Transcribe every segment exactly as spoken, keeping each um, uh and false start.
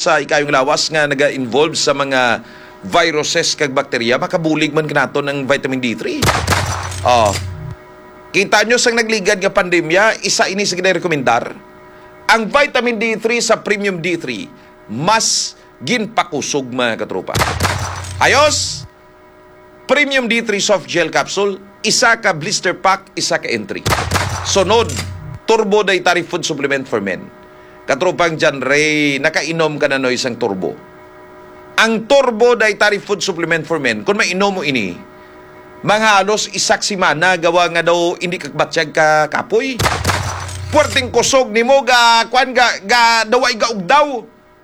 sa ikayong lawas nga naga-involve sa mga viruses kag bakterya, makabulig man kanato ng vitamin D three. Oh. Kita nyo sang nagligad nga pandemya, isa ini sa gina-rekomendar. Ang vitamin D three sa Premium D three, mas ginpakusog mga katropa. Ayos! Premium D three Soft Gel Capsule, isa ka blister pack, isa ka entry. Sunod, Turbo Dietary Food Supplement for Men. Katropang John Ray, nakainom ka na no isang turbo. Ang Turbo Dietary Food Supplement for Men, kung mainom mo ini, mga halos isak simana, gawa nga daw hindi kagbatsyag ka kapoy. Puwerteng kusog ni mo, ga, kwan, ga, ga, daway ga ugdaw.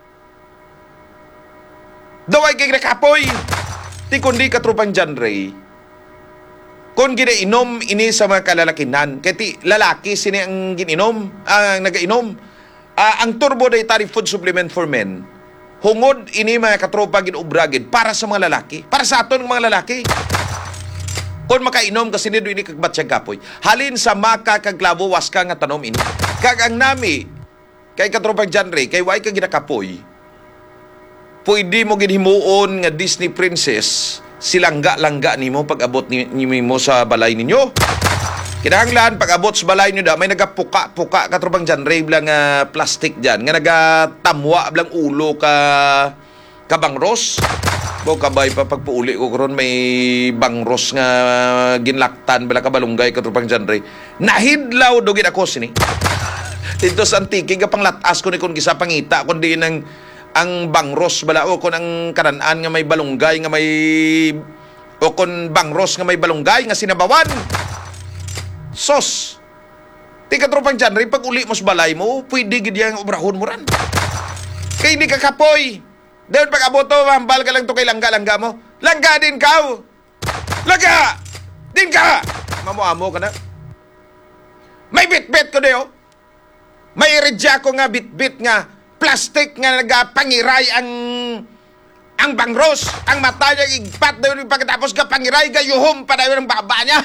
Daway kay kapoy. Di kundi katropang John Ray, kung ginainom ini sa mga kalalakinan, kaya lalaki sini ang gininom, ang uh, nagainom, uh, ang Turbo Dietary Food Supplement for Men, hungod ini mga katropa ginubragid para sa mga lalaki, para sa aton mga lalaki. Kung makainom kasi nido ini kagbatsyag kapoy, halin sa maka kagklabo waska nga tanom ini. Kag ang nami, kay katropang John Ray, kay way ka ginakapoy, pwede mo ginhimuon nga Disney princess, silangga-langga nimo pag-abot ni, ni mo sa balay ninyo. Kinahanglan pag-abot sa balay niyo da, may nagapuka-puka katrobang John Ray blang uh, plastic dyan, nga nagatamwa blang ulo ka kabangros. Bo kabay pa pagpuuli ko karon may bangros nga ginlaktan bala kabalunggay katrobang John Ray. Nahidlaw dugid ako sini. Dito sa antiki nga panglatas ko ni kun gisa pangita kundi nang ang bangros bala o kun ang kanaan nga may balunggay nga may o kun bangros nga may balunggay nga sinabawan. Sos. Ti katropang John Ray, pag uli mo sa balay mo, pwede gid yang obrahon mo ran. Kay hindi ka kapoy. Dahil pag abot to, hambal ka lang to kay langga-langga mo. Langga din ka! Langga! Din ka! Mamu-amo ka na. May bit-bit ko dayo. May iridya ko nga bit-bit nga plastic nga nagapangiray ang ang bangros, ang mata niya igpat daw yung pagkatapos ka pangiray gayuhom pa daw ng baba niya.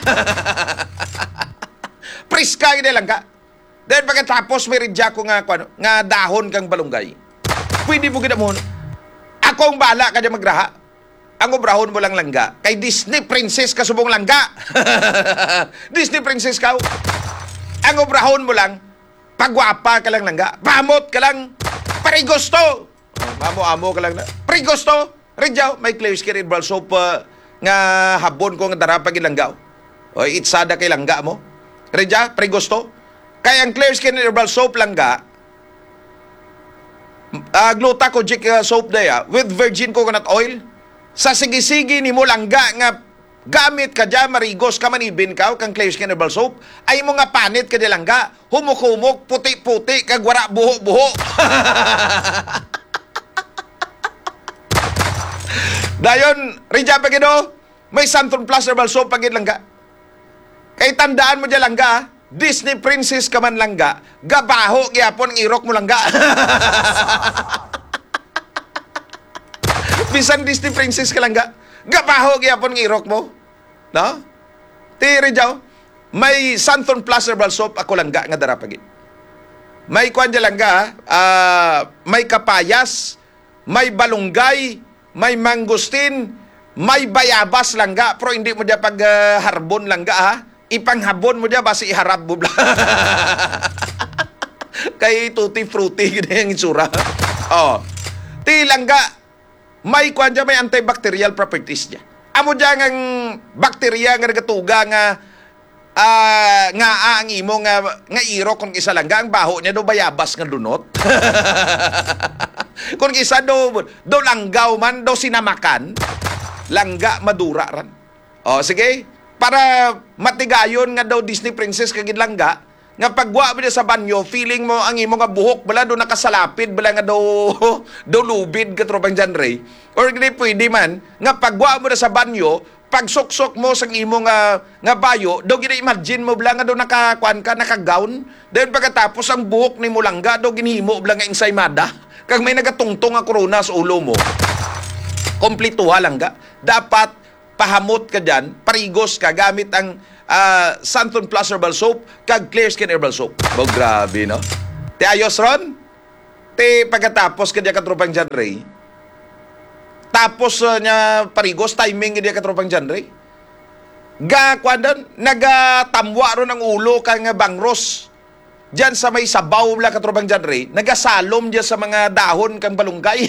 Priska gina lang ka. Dahil pagkatapos may ridya ko nga, ano, nga dahon kang balunggay. Pwede mo gina mo. Ako ang bala ka dyan magraha. Ang obrahon mo lang langga. Kay Disney princess ka subong langga. Disney princess ka. Ang obrahon mo lang, pagwapa ka lang langga. Pamot ka lang. Pari gusto. Amo-amo ka lang na. Pari gusto. Ridyaw, may clear skin herbal soap uh, nga habon ko nga darapag ilanggaw. O itsada kay langga mo. Ridya, pari gusto. Kaya ang clear skin herbal soap langga, uh, glutacogic uh, soap daya with virgin coconut oil. Sa sige-sige ni mo langga nga gamit ka dyan, marigos ka, manibin ka, kang clear skin herbal soap, ay mo nga panit ka di langga, humuk-humuk, puti-puti, kagwara, buho-buho. Dayon, ridya pa gido, may Santon Plus herbal soap pagid langga. Kay tandaan mo dyan langga, Disney princess ka man langga, gabaho, gyapon ang irok mo langga. Bisan Disney princess ka langga, gabaho, gyapon ang irok mo. No? Tiri jaw, may Santon Plus herbal soap ako langga nga darapagin. May kwan dyan langga, uh, may kapayas, may balunggay, may mangustin, may bayabas langga, pero hindi mo dyan pag uh, harbon langga ha. Ipanghabon mo dyan, basi iharap mo bla. Kay tutti frutti, gina yung itsura. Oh. Ti langga, may kwan dyan, may antibacterial properties dyan. Amo dyan ang bakterya nga nagatuga nga uh, nga ang imo nga, nga iro kung isa langga, ang baho niya do bayabas nga lunot. Kung isa do, do langgaw man, do sinamakan, langga madura ran. O, sige, para matigayon nga daw Disney princess kagid langga, nga pagwa mo sa banyo, feeling mo ang imo nga buhok, bala do nakasalapid, bala nga daw, daw lubid ka tropang John Ray. Or hindi pwede man, nga pagwa mo na sa banyo, pagsuksok mo sa imo nga, nga bayo, daw gina-imagine mo, bala nga daw nakakuan ka, nakagown, dahil pagkatapos ang buhok ni mo langga, daw ginhimo, bala nga insaymada, kag may nagatungtong nga corona sa ulo mo. Komplituha langga. Dapat pahamot ka dyan, parigos ka, gamit ang uh, Santon Plus herbal soap, kag clear skin herbal soap. Oh, grabe, no? Ti ayos ron? Te, pagkatapos kanya katropang John Ray, tapos uh, niya parigos, timing kanya katropang John Ray, ga, kwandan, nagatamwa ron ang ulo kang bangros. Diyan sa may sabaw la katropang John Ray, nagasalom diyan sa mga dahon kang balunggay.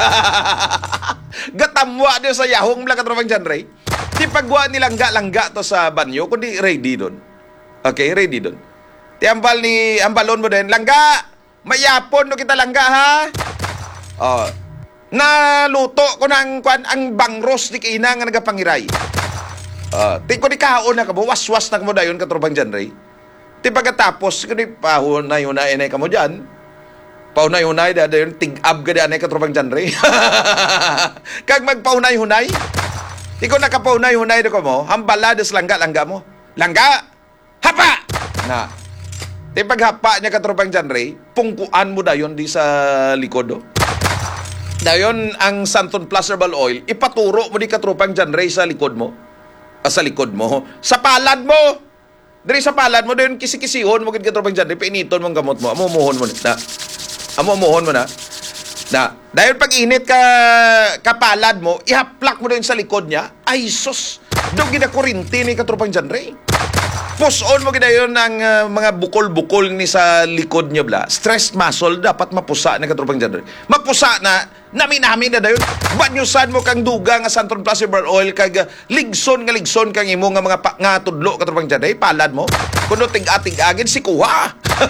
Gatamwa diyan sa yahong la katropang John Ray. Di pagwa nilangga-langga to sa banyo, kundi ready doon. Okay, ready doon. Ti ambal ni ambalon mo din, langga, mayapon no kita langga ha. Oh, naluto ko ng kwan ang bangros ni kaina nga nagapangiray. Uh, ti ko ni kaon na ka mo, waswas na ka mo dayon katropang John Ray. Ti pagkatapos, kung paunay-unay na ka mo dyan, paunay-unay da dayon, tig-ab ka dyan katropang John Ray. Kag magpaunay-unay, ti ko nakapaunay-unay na ka mo, hambaladas langga-langga mo. Langga! Hapa! Na. Ti paghapa niya katropang John Ray, pungkuan mo dayon di sa likod. Oh. Dayon ang Santon Plus Herbal Oil, ipaturo mo di katropang John Ray sa likod mo. Ah, sa likod mo. Sa palad mo! Dari sa palad mo, dayon kisi-kisihon mo kit katropang John Ray, painiton mong gamot mo, amumuhon mo na. Amumuhon mo na. Na, dahil pag init ka kapalad mo, ihaplak mo dayon sa likod niya, ay sus! Doon ginakurinti ni katropang John Ray. Puson mo gidayon ng uh, mga bukol-bukol ni sa likod niya bla. Stress muscle dapat mapusa na katropang John Ray. Mapusa na, nami-nami na dayon. Banyusan mo kang duga nga Santon Plus Herbal Oil kag uh, ligson nga ligson kang imo nga mga pa, nga tudlo katropang John Ray, palad mo. Kuno tig-atig-agin si kuha.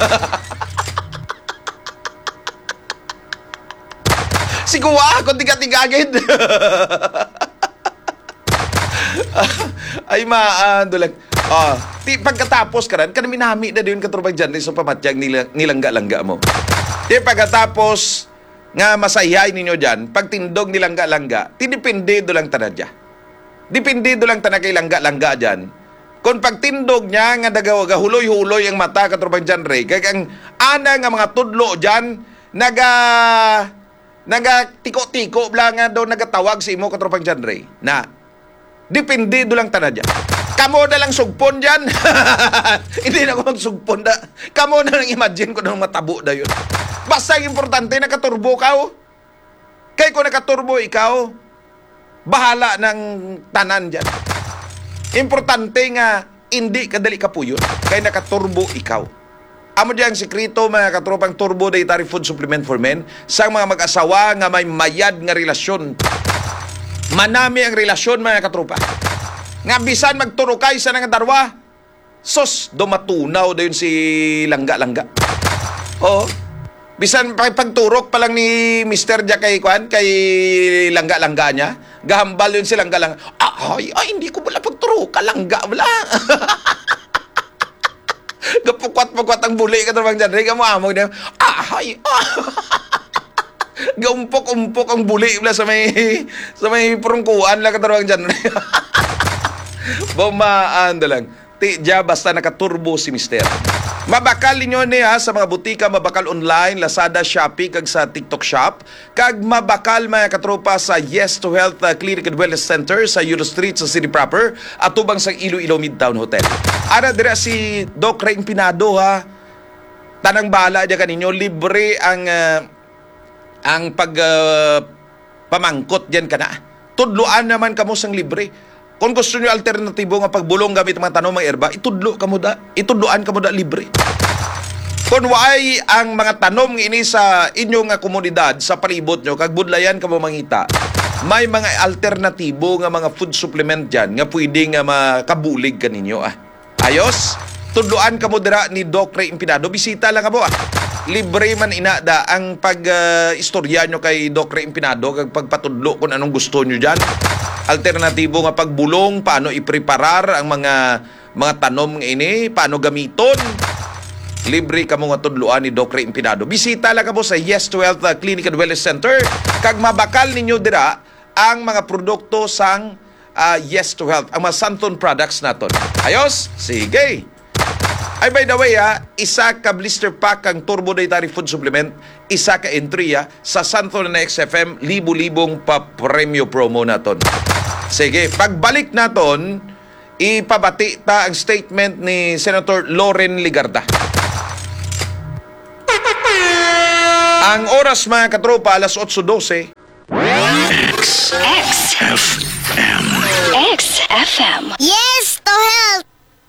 Si kuha kun tig-atig-agin. Ay maando lang. Ah, ti pagkatapos karan kan minami na dayon katropang John Ray sa pamatyag nila, nilangga-langga mo. Ti pagkatapos nga masayay ninyo diyan, pagtindog nilangga-langga, ti depende do lang tanadya. Depende do lang tanay kay langga-langga diyan. Kung pagtindog niya nga dagaw huloy-huloy ang mata katropang John Ray, kay ang ana nga mga tudlo diyan naga naga tiko-tiko bla nga daw nagatawag sa imo katropang John Ray. Na depende do lang tanadya. Kamo na lang sugpon dyan. Hindi na ako magsugpon da. Kamo na lang imagine ko na matabo da yun. Basta yung importante, nakaturbo ka. Oh. Kaya kung nakaturbo ikaw, bahala ng tanan dyan. Importante nga, hindi kadali ka po yun. Kaya nakaturbo ikaw. Amo dyan sikreto mga katropang Turbo Dietary Food Supplement for Men sa mga mag-asawa nga may mayad nga relasyon. Manami ang relasyon mga katropa. Nga bisan magturukay sa nga darwa, sos, dumatunaw dayon si langga-langga. Oo. Bisan pagturok pa lang ni Mister Jack kay Kwan, kay langga-langga niya, gahambal yun si langga-langga. Ah, ay, ay, hindi ko wala pagturok, langga wala. Gapukwat-pukwat ang buli ka naman dyan. Riga mo amog na, ah, ay, ah. Gaumpok-umpok ang buli wala sa may, sa may perungkuan lang ka naman dyan. Bumaan na lang. Ti, dya, basta nakaturbo si Mister. Mabakal ninyo niya sa mga butika, mabakal online, Lazada, Shopee, kag sa TikTok Shop. Kag mabakal mga katropa sa Yes to Health uh, Clinic and Wellness Center sa Euro Street sa City Proper at tubang sa Iloilo Midtown Hotel. Ara dira si Doc Ray Pinado ha. Tanang bala dya kaninyo, libre ang uh, ang pag uh, pamangkot dyan ka na. Tudluan naman kamo sang libre. Kung gusto nyo alternatibo nga pagbulong gamit mga tanong mga erba, itudlo kamo da, itudloan kamo da libre. Kung why ang mga tanom ini sa inyong nga komunidad sa palibot nyo, kag budlayan kamo mangita, may mga alternatibo nga mga food supplement dyan nga pwede nga makabulig kaninyo ah. Ayos? Tudloan kamo dira ni Doc Ray Impinado. Bisita lang kamo ah. Libre man inada ang pag-istorya uh, nyo kay Doc Ray Impinado kag pagpatudlo kung anong gusto nyo dyan. Alternatibo nga pagbulong, paano ipreparar ang mga mga tanom nga ini, paano gamiton. Libre ka mo nga tudluan ni Doc Ray Impinado. Bisita lang ka po sa Yes to Health uh, Clinic and Wellness Center. Kag mabakal ninyo dira ang mga produkto sang uh, Yes to Health, ang mga Santon products naton. Ayos? Sige! Ay, by the way, ha, isa ka blister pack ang Turbo Dietary Food Supplement, isa ka entry ha, sa Santon na X F M, libo-libong pa-premyo promo naton. Sige, pagbalik naton, ipabati ta ang statement ni Senator Loren Ligarda. Ang oras mga katropa, alas eight twelve. X F M. X F M. Yes to health!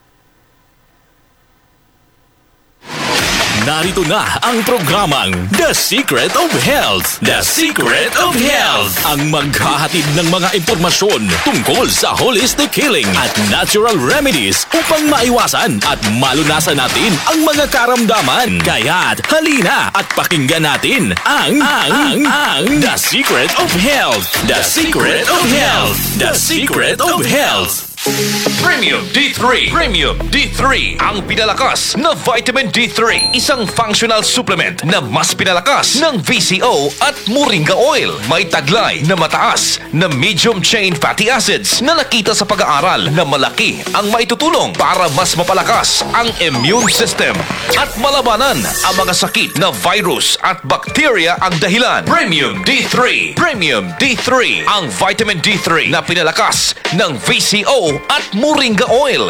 Narito na ang programang The Secret of Health. The Secret of Health. Ang maghahatid ng mga impormasyon tungkol sa holistic healing at natural remedies upang maiwasan at malunasan natin ang mga karamdaman. Kaya't halina at pakinggan natin ang, ang, ang, ang The Secret of Health. The Secret of Health. The Secret of Health. Premium D three. Premium D three. Ang pinalakas na vitamin D three. Isang functional supplement na mas pinalakas ng V C O at Moringa Oil. May taglay na mataas na medium chain fatty acids na nakita sa pag-aaral na malaki ang maitutulong para mas mapalakas ang immune system at malabanan ang mga sakit na virus at bacteria ang dahilan. Premium D three. Premium D three. Ang vitamin D three na pinalakas ng V C O at Moringa Oil.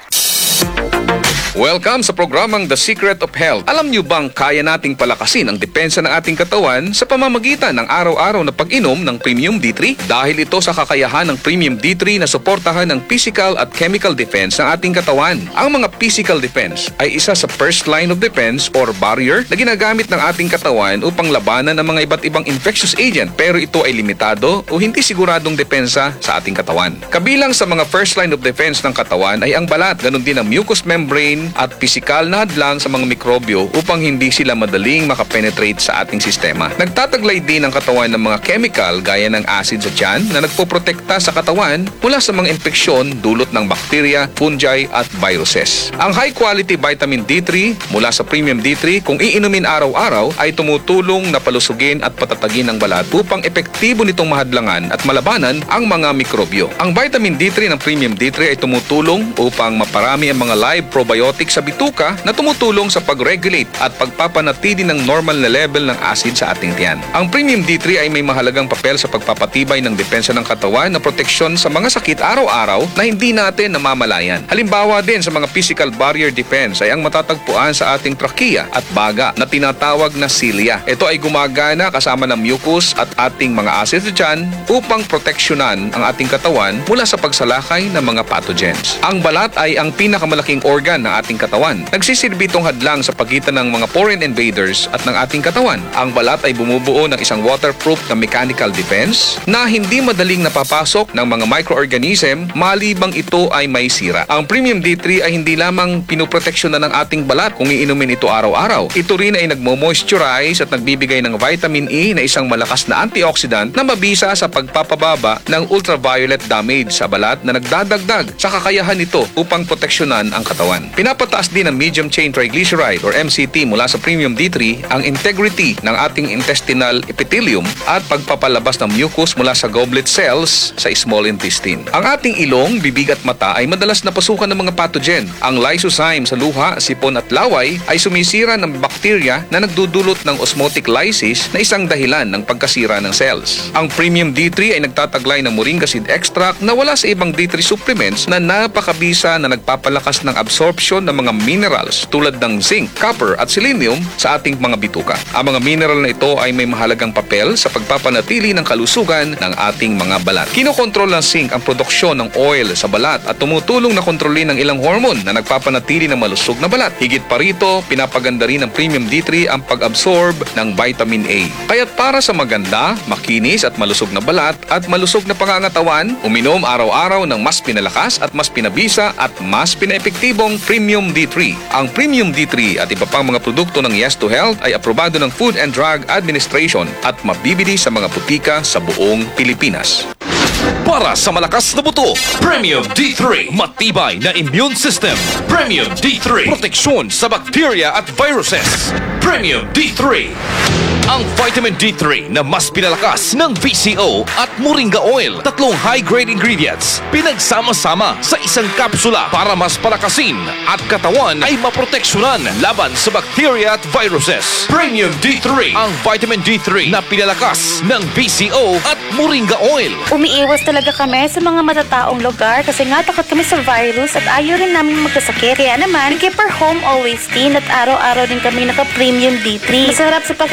Welcome sa programang The Secret of Health. Alam niyo bang kaya nating palakasin ang depensa ng ating katawan sa pamamagitan ng araw-araw na pag-inom ng Premium D three? Dahil ito sa kakayahan ng Premium D three na suportahan ng physical at chemical defense ng ating katawan. Ang mga physical defense ay isa sa first line of defense or barrier na ginagamit ng ating katawan upang labanan ang mga iba't ibang infectious agent, pero ito ay limitado o hindi siguradong depensa sa ating katawan. Kabilang sa mga first line of defense ng katawan ay ang balat, ganun din ang mucous membrane at pisikal na hadlang sa mga mikrobyo upang hindi sila madaling makapenetrate sa ating sistema. Nagtataglay din ang katawan ng mga chemical gaya ng acid sa tiyan na nagpoprotekta sa katawan mula sa mga infeksyon dulot ng bacteria, fungi at viruses. Ang high quality vitamin D three mula sa Premium D three kung iinumin araw-araw ay tumutulong na palusugin at patatagin ang balat upang epektibo nitong mahadlangan at malabanan ang mga mikrobyo. Ang vitamin D three ng Premium D three ay tumutulong upang maparami ang mga live probiotics sa bituka na tumutulong sa pag-regulate at pagpapanatili ng normal na level ng acid sa ating tiyan. Ang Premium D three ay may mahalagang papel sa pagpapatibay ng depensa ng katawan na proteksyon sa mga sakit araw-araw na hindi natin namamalayan. Halimbawa din sa mga physical barrier defense ay ang matatagpuan sa ating trachea at baga na tinatawag na cilia. Ito ay gumagana kasama ng mucus at ating mga acid sa tiyan upang proteksyonan ang ating katawan mula sa pagsalakay ng mga pathogens. Ang balat ay ang pinakamalaking organ ng ating katawan. Nagsisilbi itong hadlang sa pagitan ng mga foreign invaders at ng ating katawan. Ang balat ay bumubuo ng isang waterproof na mechanical defense na hindi madaling napapasok ng mga microorganism malibang ito ay may sira. Ang Premium D three ay hindi lamang pinoproteksyonan ng ating balat kung iinumin ito araw-araw. Ito rin ay nagmo-moisturize at nagbibigay ng vitamin E na isang malakas na antioxidant na mabisa sa pagpapababa ng ultraviolet damage sa balat na nagdadagdag sa kakayahan nito upang proteksyonan ang katawan. Pinapataas din ng medium chain triglyceride or M C T mula sa Premium D three ang integrity ng ating intestinal epithelium at pagpapalabas ng mucus mula sa goblet cells sa small intestine. Ang ating ilong, bibig at mata ay madalas napasukan ng mga pathogen. Ang lysozyme sa luha, sipon at laway ay sumisira ng bakterya na nagdudulot ng osmotic lysis na isang dahilan ng pagkasira ng cells. Ang Premium D three ay nagtataglay ng moringa seed extract na wala sa ibang D three supplements na napakabisa na nagpapalakas ng absorption ng mga minerals tulad ng zinc, copper at selenium sa ating mga bituka. Ang mga mineral na ito ay may mahalagang papel sa pagpapanatili ng kalusugan ng ating mga balat. Kinokontrol ng zinc ang produksyon ng oil sa balat at tumutulong na kontrolin ng ilang hormone na nagpapanatili ng malusog na balat. Higit pa rito, pinapaganda rin ng Premium D three ang pag-absorb ng vitamin A. Kaya't para sa maganda, makinis at malusog na balat at malusog na pangangatawan, uminom araw-araw ng mas pinalakas at mas pinabisa at mas pinaepektibong Premium D three. Ang Premium D three at iba pang mga produkto ng Yes to Health ay aprobado ng Food and Drug Administration at mabibili sa mga butika sa buong Pilipinas. Para sa malakas na buto, Premium D three. Matibay na immune system. Premium D three. Proteksyon sa bacteria at viruses. Premium D three. Ang vitamin D three na mas pinalakas ng V C O at Moringa Oil. Tatlong high-grade ingredients pinagsama-sama sa isang kapsula para mas palakasin at katawan ay maproteksyonan laban sa bacteria at viruses. Premium D three. Ang vitamin D three na pinalakas ng V C O at Moringa Oil. Umiiwas talaga kami sa mga matataong lugar kasi nga takot kami sa virus at ayaw rin namin magkasakit. Kaya naman, we keep our home always clean at araw-araw din kami naka-Premium D three. Masarap sa pakiramdam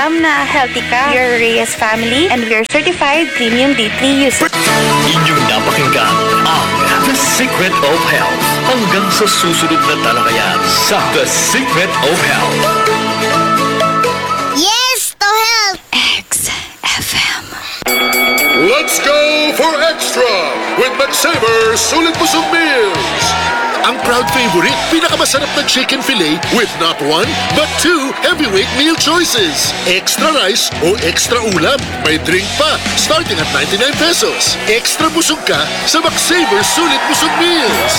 alam na healthy ka. We are Reyes family and we are certified premium D three users. Inyong napakinggan ang The Secret of Health. Hanggang sa susunod na talakayan sa The Secret of Health. Yes to health! X F M. Let's go for extra with McSaver Sulit Busog Meals. Ang proud favorite, pinakamasarap na chicken fillet with not one, but two heavyweight meal choices. Extra rice o extra ulam. May drink pa, starting at ninety-nine pesos. Extra busog ka sa McSaver Sulit Busog Meals.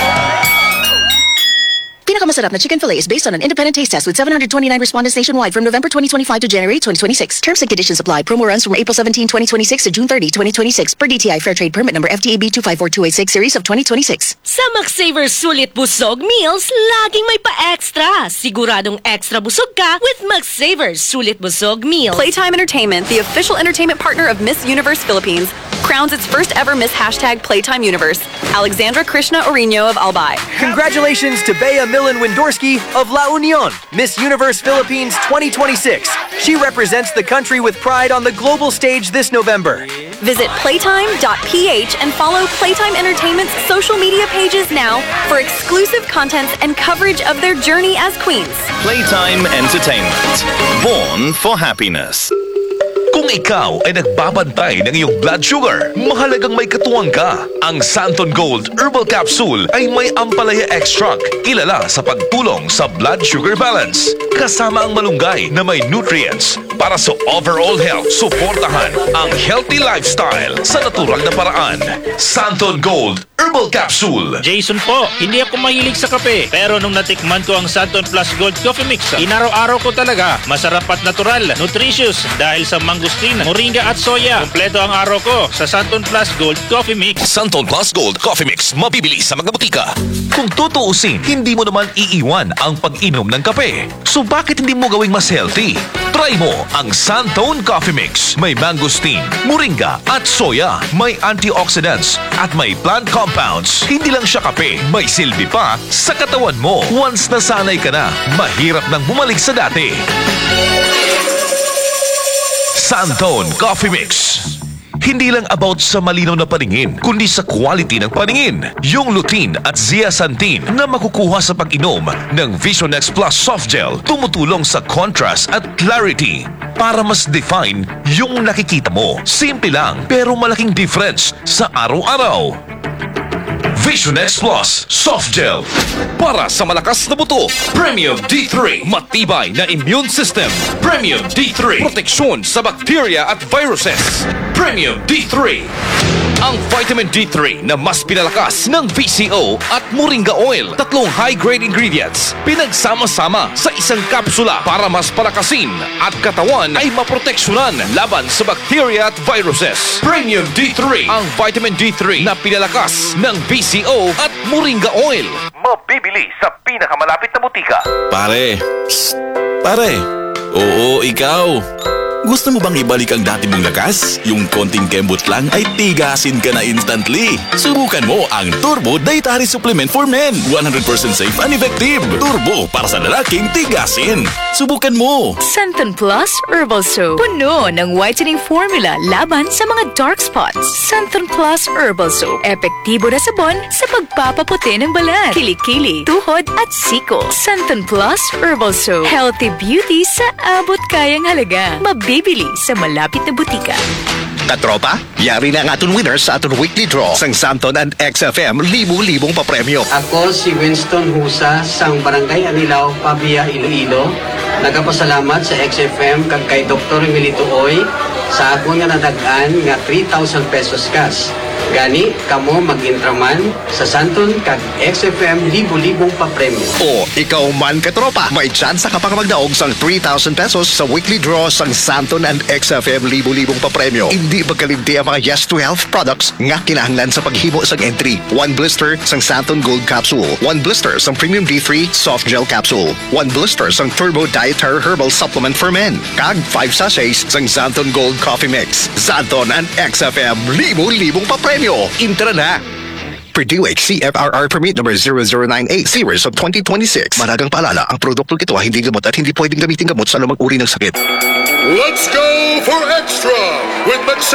Pinakamasarap na chicken fillet is based on an independent taste test with seven hundred twenty-nine respondents nationwide from November twenty twenty-five to January twenty twenty-six. Terms and conditions apply. Promo runs from April seventeenth, twenty twenty-six to June thirtieth, twenty twenty-six per D T I Fair Trade Permit number F D A B two five four two eight six series of twenty twenty-six. Sa McSaver Sulit Busog Meals, laging may pa-extra. Siguradong extra busog ka with McSaver Sulit Busog Meals. Playtime Entertainment, the official entertainment partner of Miss Universe Philippines, crowns its first ever Miss Hashtag Playtime Universe, Alexandra Krishna Orino of Albay. Congratulations to Bea Millen Windorski of La Union, Miss Universe Philippines twenty twenty-six. She represents the country with pride on the global stage this November. Visit playtime dot p h and follow Playtime Entertainment's social media pages now for exclusive contents and coverage of their journey as queens. Playtime Entertainment. Born for happiness. Kung ikaw ay nagbabantay ng iyong blood sugar, mahalagang may katuwang ka. Ang Santon Gold Herbal Capsule ay may ampalaya extract, kilala sa pagtulong sa blood sugar balance. Kasama ang malunggay na may nutrients para sa overall health. Suportahan ang healthy lifestyle sa natural na paraan. Santon Gold Herbal Capsule. Jason po, hindi ako mahilig sa kape. Pero nung natikman ko ang Santon Plus Gold Coffee Mix, inaraw-araw ko talaga. Masarap at natural, nutritious dahil sa mangustin, moringa at soya. Kompleto ang araw ko sa Santon Plus Gold Coffee Mix. Santon Plus Gold Coffee Mix, mabibili sa mga butika. Kung tutuusin, hindi mo naman iiwan ang pag-inom ng kape. So bakit hindi mo gawing mas healthy? Try mo ang Santon Coffee Mix. May mangustin, moringa at soya. May antioxidants at may plant compounds. Hindi lang siya kape, may silbi pa sa katawan mo. Once nasanay ka na, mahirap nang bumalik sa dati. Santon Coffee Mix. Hindi lang about sa malinaw na paningin, kundi sa quality ng paningin. Yung lutein at zeaxanthin na makukuha sa pag-inom ng Vision X Plus Soft Gel tumutulong sa contrast at clarity para mas define yung nakikita mo. Simple lang pero malaking difference sa araw-araw. Vision X Plus Soft Gel para sa malakas na buto. Premium D three, matibay na immune system. Premium D three, proteksyon sa bacteria at viruses. Premium D three, ang vitamin D three na mas pinalakas ng V C O at Moringa Oil. Tatlong high-grade ingredients pinagsama-sama sa isang kapsula para mas palakasin at katawan ay maproteksyonan laban sa bacteria at viruses. Premium D three, ang vitamin D three na pinalakas ng V C O at Moringa Oil. Mabibili sa pinakamalapit na butika. Pare, Psst, pare. Oo, ikaw. Gusto mo bang ibalik ang dati mong lakas? Yung konting kembot lang ay tigasin ka na instantly. Subukan mo ang Turbo Dietary Supplement for Men. one hundred percent safe and effective. Turbo para sa lalaking tigasin. Subukan mo. Santon Plus Herbal Soap. Puno ng whitening formula laban sa mga dark spots. Santon Plus Herbal Soap. Epektibo na sabon sa pagpapaputi ng balat, kilikili, tuhod at siko. Santon Plus Herbal Soap. Healthy beauty sa abot kayang halaga. Mabibili sa malapit na butika. Katropa, yari na ang aton winners sa aton weekly draw sang Santon and X F M libu-libong papremyo. Ako si Winston Husa sang Barangay Anilaw, Pabia, Iloilo. Nagapasalamat sa X F M kag kay Doktor Emilito Oy sa ako nga nadagaan nga three thousand pesos cash. Gani, kamo mag-intraman sa Santon kag X F M libu-libong papremyo. O, ikaw man katropa, may tsansa ka pang magdaog sang three thousand pesos sa weekly draw sang Santon and X F M libu-libong papremyo. Hindi magkalimti ang mga Yes to Health products nga kinahanglan sa paghimo sang entry. One blister sang Santon Gold Capsule. One blister sang Premium D three Soft Gel Capsule. One blister sang Turbo Dietary Herbal Supplement for Men. Kag five sachets sang Santon Gold Coffee Mix. Santon and X F M libu-libong papremyo. Intra na! per D O H C F R R Permit number zero zero nine eight series of twenty twenty-six. Managang paalala, ang produktong ito ay hindi gamot at hindi pwedeng gamitin gamot sa anumang uri ng sakit. Let's go for extra with Max